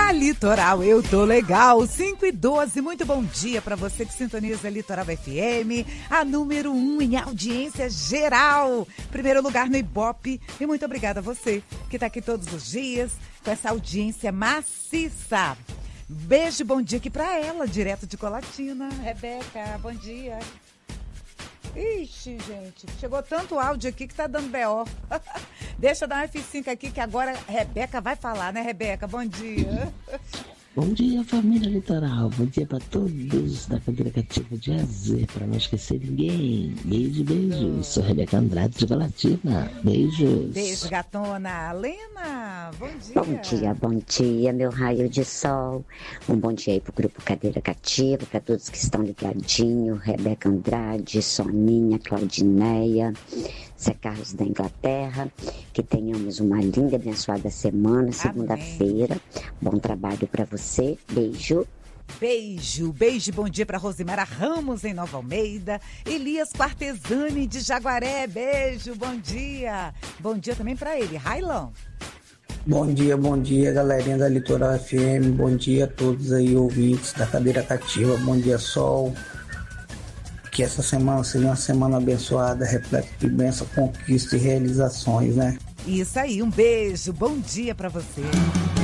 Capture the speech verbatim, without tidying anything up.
Na Litoral eu tô legal, cinco e doze, muito bom dia para você que sintoniza a Litoral F M, a número um em audiência geral, primeiro lugar no Ibope, e muito obrigada a você que tá aqui todos os dias com essa audiência maciça. Beijo, bom dia aqui para ela, direto de Colatina, Rebeca, bom dia. Ixi, gente, chegou tanto áudio aqui que tá dando B O. Deixa eu dar um F cinco aqui que agora a Rebeca vai falar, né, Rebeca? Bom dia. Bom dia, família Litoral. Bom dia para todos da cadeira cativa de A Z, para não esquecer ninguém. Beijo, beijo. Sou Rebeca Andrade de Galatina. Beijos. Beijo, gatona. Lena, bom dia. Bom dia, bom dia, meu raio de sol. Um bom dia aí pro grupo Cadeira Cativa, para todos que estão ligadinhos. Rebeca Andrade, Soninha, Claudineia, Zé Carlos da Inglaterra. Que tenhamos uma linda e abençoada semana, segunda-feira. Bom trabalho para você. Beijo. Beijo, beijo, bom dia para Rosimara Ramos em Nova Almeida, Elias Quartesani de Jaguaré, beijo, bom dia. Bom dia também para ele, Railão. Bom dia, bom dia, galerinha da Litoral F M, bom dia a todos aí, ouvintes da Cadeira Cativa, bom dia, Sol. Que essa semana seja uma semana abençoada, repleta de bênção, conquista e realizações, né? Isso aí, um beijo, bom dia para você.